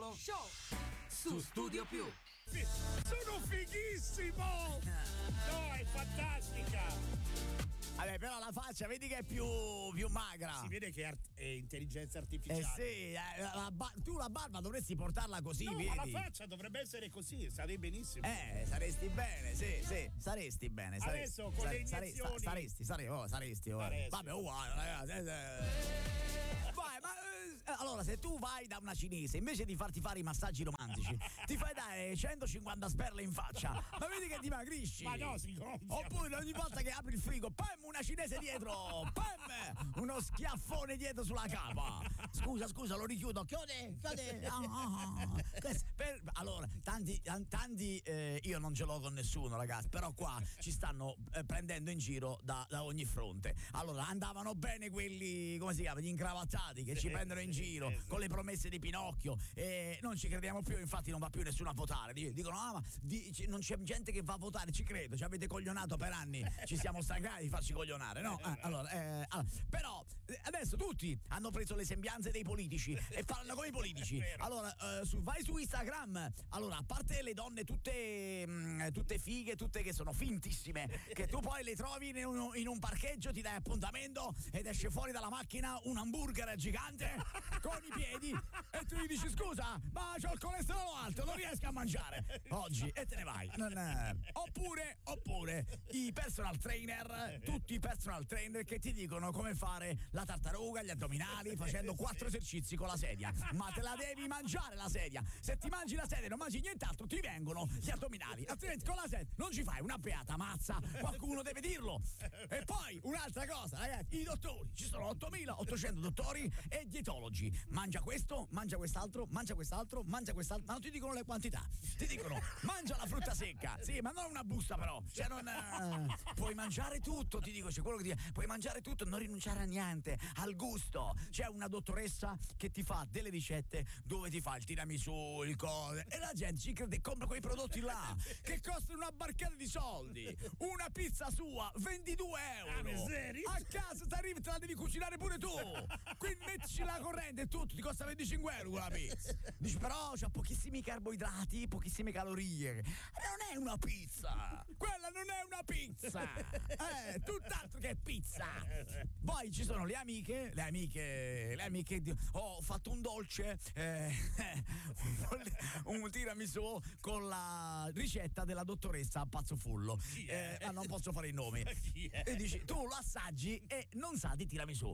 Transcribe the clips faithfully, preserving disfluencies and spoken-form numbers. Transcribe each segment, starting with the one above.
Tavolo Show su Studio Più. Sono fighissimo! No, è fantastica! Vabbè, però la faccia, vedi che è più, più magra. Si vede che è, art- è intelligenza artificiale. Eh sì, eh, la ba- tu la barba dovresti portarla così, no, vedi? ma la faccia dovrebbe essere così, sarei benissimo. Eh, saresti bene, sì, sì, saresti bene. Sare- Adesso con sare- le sare- iniezioni. sa- saresti, saresti, oh, saresti, oh. Saresti. Vabbè, uguale, ragazzi. eh. Vai, ma eh, allora, se tu vai da una cinese, invece di farti fare i massaggi romantici, ti fai dare centocinquanta sperle in faccia, ma vedi che dimagrisci. Ma no, si gonfia. Oppure ogni volta che apri il frigo, pam, una cinese dietro, pam, uno schiaffone dietro sulla capa. Scusa, scusa, lo richiudo. Chiude, chiude. Ah, ah, ah. Questo per- allora, tanti, tanti eh, io non ce l'ho con nessuno, ragazzi, però qua ci stanno eh, prendendo in giro da, da ogni fronte. Allora, andavano bene quelli, come si chiama, gli incravattati che ci prendono in giro con le promesse di Pinocchio e non ci crediamo più, infatti non va più nessuno a votare. Dicono, ah, ma di, c- non c'è gente che va a votare, ci credo, ci avete coglionato per anni, ci siamo stancati di farci coglionare, no? Eh, allora, eh, allora, però eh, adesso tutti hanno preso le sembianze dei politici e parlano come i politici. Allora, eh, su, vai su Instagram, allora, a parte le donne tutte, mh, tutte fighe, tutte che sono fintissime, che tu poi le trovi in un, in un parcheggio, ti dai appuntamento ed esce fuori dalla macchina un hamburger gigante con i piedi e tu gli dici scusa ma c'ho il colesterolo alto, non riesco a mangiare oggi e te ne vai. Non è... oppure oppure i personal trainer, tutti i personal trainer che ti dicono come fare la tartaruga, gli addominali facendo quattro esercizi con la sedia, ma te la devi mangiare la sedia. Se ti mangi la sedia e non mangi nient'altro ti vengono gli addominali, altrimenti con la sedia non ci fai una beata mazza, qualcuno deve dirlo. E poi un'altra cosa, ragazzi, i dottori, ci sono ottomilaottocento dottori e dietologi. Mangia questo, mangia quest'altro, mangia quest'altro, mangia quest'altro, ma non ti dicono le quantità, ti dicono mangia la frutta secca, sì, ma non una busta però, cioè non eh, puoi mangiare tutto, ti dico, c'è quello che dice puoi mangiare tutto, non rinunciare a niente, al gusto. C'è una dottoressa che ti fa delle ricette dove ti fa il tiramisù, il cose, e la gente ci crede e compra quei prodotti là che costano una barcata di soldi. Una pizza sua ventidue euro, a casa ti arrivi, te la devi cucinare pure tu, quindi mettici la corrente e tutto, ti costa venticinque euro quella pizza. Dici però c'ha pochissimi carboidrati, pochissime calorie. Non è una pizza, quella non è una pizza, eh, tutt'altro che pizza. Poi ci sono le amiche, le amiche, le amiche di, ho fatto un dolce, eh, un tiramisù con la ricetta della dottoressa Pazzofullo. Eh, ma non posso fare i nomi. E dici, tu lo assaggi e non sa di tiramisù.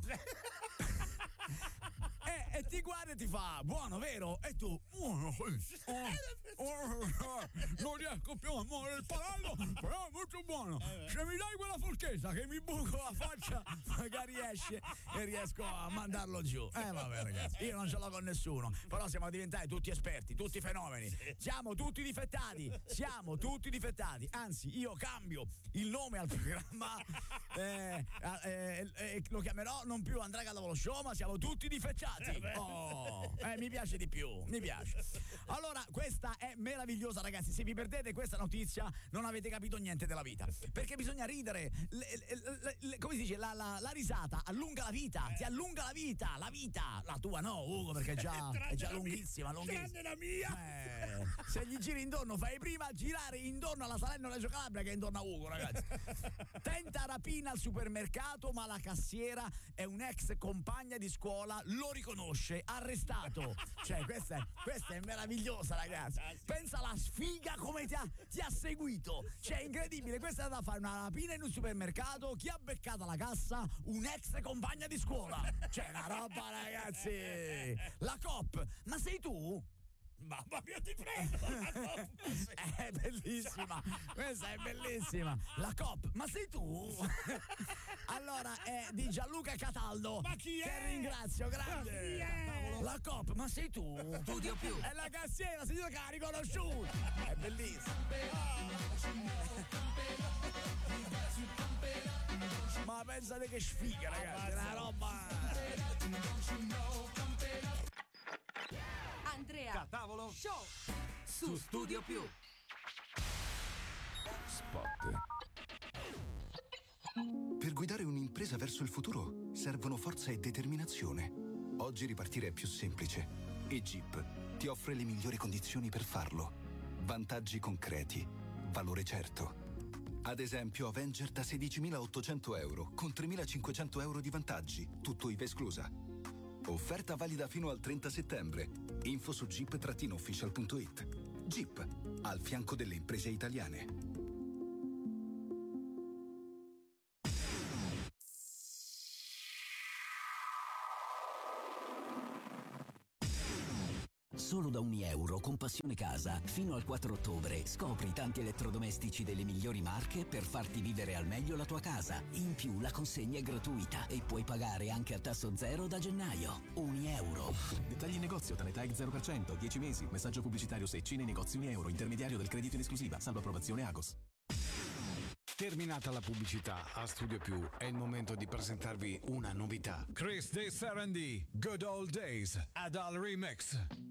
E, e ti guarda e ti fa buono, vero? E tu oh, oh, oh, non riesco più a muovere il palato, però è molto buono. Se mi dai quella forchetta che mi buco la faccia, magari esce e riesco a mandarlo giù. Eh vabbè ragazzi, io non ce l'ho con nessuno, però siamo diventati tutti esperti, tutti fenomeni. Siamo tutti difettati, siamo tutti difettati. Anzi, io cambio il nome al programma, eh, eh, eh, lo chiamerò non più Andrea Tavolo Show, ma siamo tutti difettati. Oh, eh, mi piace di più, mi piace. Allora, questa è meravigliosa, ragazzi. Se vi perdete questa notizia, non avete capito niente della vita. Perché bisogna ridere. Le, le, le, come si dice? La, la, la risata allunga la vita, ti allunga la vita, la vita. La tua no, Ugo, perché è già, è già lunghissima, lunghissima. Tranne la mia. Eh, se gli giri intorno, fai prima girare intorno alla Salerno-Reggio Calabria che intorno a Ugo, ragazzi. Tenta rapina al supermercato, ma la cassiera è un'ex compagna di scuola, lo riconosce, arrestato. Cioè, questa è, questa è meravigliosa, ragazzi. Pensa alla sfiga come ti ha, ti ha seguito. Cioè, incredibile. Questa è da fare una rapina in un supermercato. Chi ha beccato la cassa? Un'ex compagna di scuola. Cioè, una roba, ragazzi. La Coop, ma sei tu? Mamma mia, ti prego! È bellissima, questa è bellissima. La Coop, ma sei tu? Allora, è di Gianluca Cataldo. Ma chi è? Che ringrazio, grande. Ma chi è? La Coop, ma sei tu? Studio Più. È la cassiera, signora che ha riconosciuto. È bellissima. Ma pensate che sfiga, ragazzi, una roba. Andrea Tavolo Show su Studio Più. Spot. Per guidare un'impresa verso il futuro servono forza e determinazione. Oggi ripartire è più semplice, E Jeep ti offre le migliori condizioni per farlo. Vantaggi concreti, valore certo. Ad esempio Avenger da sedicimilaottocento euro con tremilacinquecento euro di vantaggi, tutto I V A esclusa. Offerta valida fino al trenta settembre. Info su jeep official punto it. Jeep, al fianco delle imprese italiane. Solo da ogni euro con Passione Casa, fino al quattro ottobre, scopri tanti elettrodomestici delle migliori marche per farti vivere al meglio la tua casa. In più la consegna è gratuita e puoi pagare anche a tasso zero da gennaio. Ogni euro. Dettagli in negozio, Tanetag zero per cento, dieci mesi, messaggio pubblicitario Secci nei negozi Uni Euro, intermediario del credito in esclusiva, salvo approvazione Agos. Terminata la pubblicità a Studio Più, è il momento di presentarvi una novità. Chris De Serendi, Good Old Days, Adal Remix.